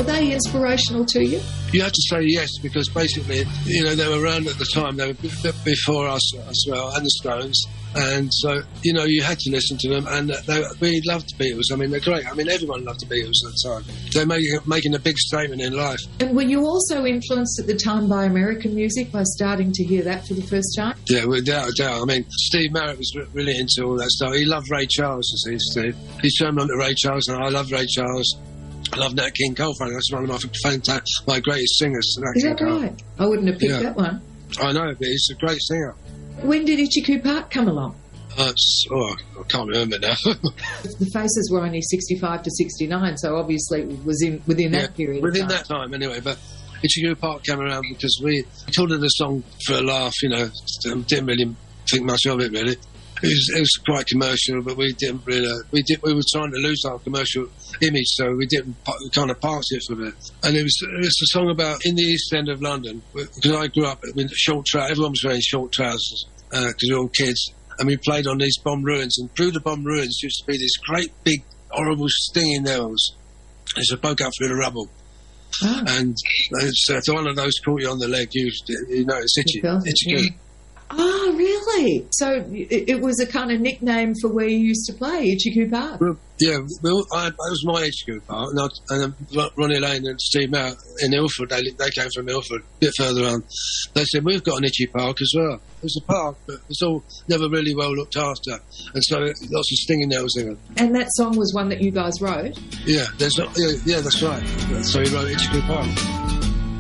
Were they inspirational to you? You have to say yes, because basically, you know, they were around at the time. They were a bit before us as well, and the Stones. And so, you know, you had to listen to them. And we loved the Beatles. I mean, they're great. I mean, everyone loved the Beatles at the time. They're making a big statement in life. And were you also influenced at the time by American music, by starting to hear that for the first time? Yeah, without a doubt. I mean, Steve Marriott was really into all that stuff. He loved Ray Charles, you see, Steve. He turned on to Ray Charles, and I love Ray Charles. I love Nat King Cole, frankly. That's one of my greatest singers. Is that right? I wouldn't have picked that one. I know, but he's a great singer. When did Itchy Coo Park come along? I can't remember now. The Faces were only 65 to 69, so obviously it was within that period. Within that time, anyway. But Itchy Coo Park came around because we recorded the song for a laugh, you know. Didn't really think much of it, really. It was quite commercial, but we didn't really. We were trying to lose our commercial image, so we didn't kind of pass it for a bit. And it was a song about in the East End of London, because I grew up with short trousers. Everyone was wearing short trousers because we were all kids, and we played on these bomb ruins. And through the bomb ruins used to be these great big horrible stinging nails. It's a poke up through the rubble. Oh. And if one of those caught you on the leg, you know it's itchy. Itchy. Oh, really? So it was a kind of nickname for where you used to play, Itchy Coo Park? Well, yeah, it was my Itchy Coo Park. And Ronnie Lane and Steve Marriott in Ilford, they came from Ilford, a bit further on. They said, we've got an Itchy Park as well. It was a park, but it was all never really well looked after. And so lots of stinging nails in it. And that song was one that you guys wrote? Yeah, that's right. So he wrote Itchy Coo Park.